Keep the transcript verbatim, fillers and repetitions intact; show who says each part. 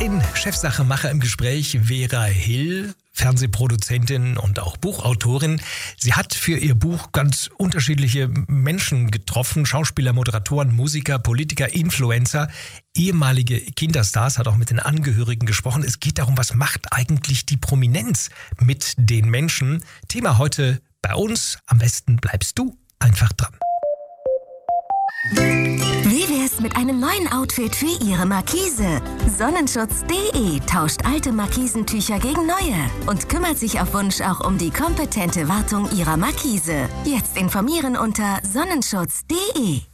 Speaker 1: In Chefsache Macher im Gespräch Vera Hill, Fernsehproduzentin und auch Buchautorin. Sie hat für ihr Buch ganz unterschiedliche Menschen getroffen. Schauspieler, Moderatoren, Musiker, Politiker, Influencer, ehemalige Kinderstars, hat auch mit den Angehörigen gesprochen. Es geht darum, was macht eigentlich die Prominenz mit den Menschen? Thema heute bei uns. Am besten bleibst du einfach dran.
Speaker 2: Wie wär's mit einem neuen Outfit für Ihre Markise? Sonnenschutz punkt de tauscht alte Markisentücher gegen neue und kümmert sich auf Wunsch auch um die kompetente Wartung Ihrer Markise. Jetzt informieren unter sonnenschutz punkt de.